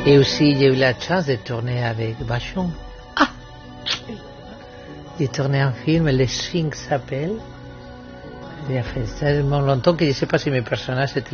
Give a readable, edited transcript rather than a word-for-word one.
Et aussi, j'ai eu la chance de tourner avec Vachon. Ah. J'ai tourné un film, Le Sphinx s'appelle. Il y a fait tellement longtemps que je ne sais pas si mes personnages étaient